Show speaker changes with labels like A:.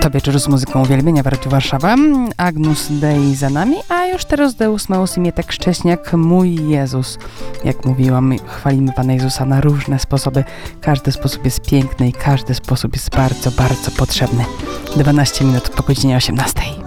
A: Co wieczór z muzyką uwielbienia w Radiu Warszawa. Agnus Dei za nami, a już teraz Deus Meus i Mietek Szcześniak, mój Jezus. Jak mówiłam, chwalimy Pana Jezusa na różne sposoby. Każdy sposób jest piękny i każdy sposób jest bardzo, bardzo potrzebny. 12 minut po godzinie 18.